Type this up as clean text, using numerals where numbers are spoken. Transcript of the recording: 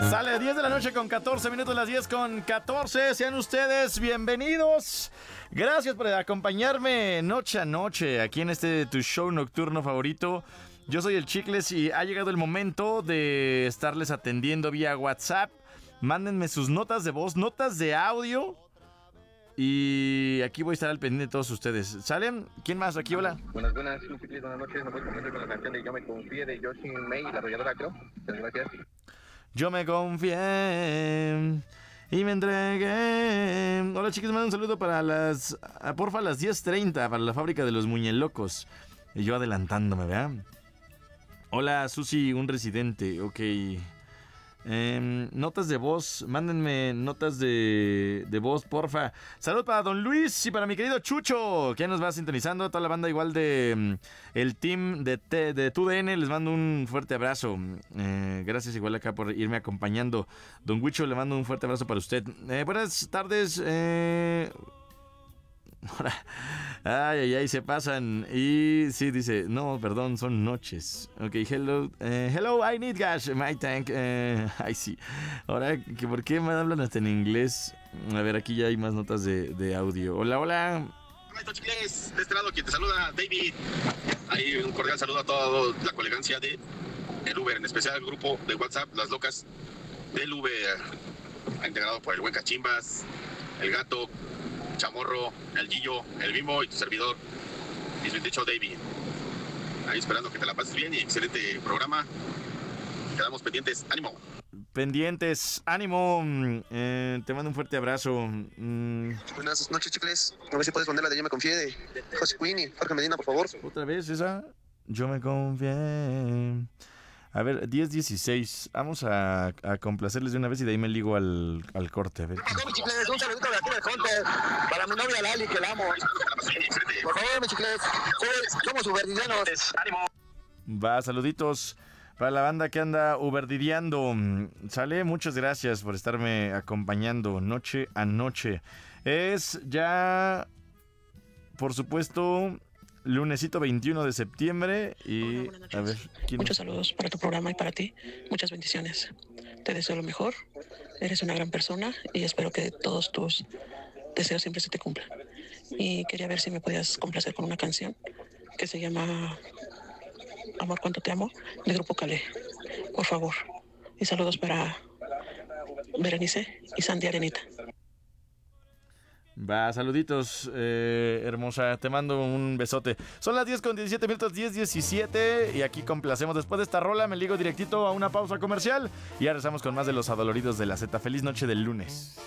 Sale 10 de la noche con 14 minutos, las 10 con 14. Sean ustedes bienvenidos. Gracias por acompañarme noche a noche aquí en este tu show nocturno favorito. Yo soy el Chicles y ha llegado el momento de estarles atendiendo vía WhatsApp. Mándenme sus notas de voz, notas de audio. Y aquí voy a estar al pendiente de todos ustedes. ¿Salen? ¿Quién más? Aquí, hola. Buenas noches. ¿Me puedes comenzar con la canción de Yo me confié de Yoshi May y la arrolladora, creo? Muchas gracias. Yo me confié y me entregué. Hola, chicos, me dan un saludo para porfa, las 10:30 para la fábrica de los muñelocos. Y yo adelantándome, ¿verdad? Hola, Susi, un residente. Ok. Notas de voz, mándenme notas de voz, porfa. Salud para Don Luis y para mi querido Chucho, que nos va sintonizando. Toda la banda igual de el team de TUDN, les mando un fuerte abrazo. Gracias igual acá por irme acompañando. Don Huicho, le mando un fuerte abrazo para usted. Buenas tardes. Ay, se pasan. Y sí, dice, no, perdón, son noches. Ok, hello, I need gas, my tank. Ay, sí. Ahora, ¿por qué me hablan hasta en inglés? A ver, aquí ya hay más notas de audio. Hola. Hola, Chicles, de este lado quien te saluda, David. Ahí un cordial saludo a toda la colegancia de el Uber, en especial el grupo de WhatsApp, Las Locas del Uber, integrado por el buen Cachimbas, el Gato, Chamorro, el Guillo, el Bimbo y tu servidor, y su dicho David. Ahí esperando que te la pases bien y excelente programa. Quedamos pendientes. ¡Ánimo! Pendientes, ánimo. Te mando un fuerte abrazo. Buenas noches, Chicles. A ver si puedes poner la de Yo me confié de José Queen y Jorge Medina, por favor. ¿Otra vez esa? Yo me confié. A ver, 10:16. Vamos a complacerles de una vez y de ahí me ligo al corte. A ver. Mi Chicles, un saludito de aquí del Hunter para mi novia Lali, que la amo. Por favor, mi Chicles, somos uberdianos. ¡Ánimo! Va, saluditos para la banda que anda uberdideando. Sale, muchas gracias por estarme acompañando noche a noche. Es ya, por supuesto, lunesito 21 de septiembre y Hola, a ver, muchos saludos para tu programa y para ti. Muchas bendiciones. Te deseo lo mejor. Eres una gran persona y espero que todos tus deseos siempre se te cumplan. Y quería ver si me podías complacer con una canción que se llama Amor, cuánto te amo, del grupo Calé. Por favor. Y saludos para Berenice y Sandy Arenita. Va, saluditos, hermosa, te mando un besote. Son las 10 con 17 minutos, 10:17. Y aquí complacemos. Después de esta rola me ligo directito a una pausa comercial y ya regresamos con más de los adoloridos de la Z. Feliz noche del lunes.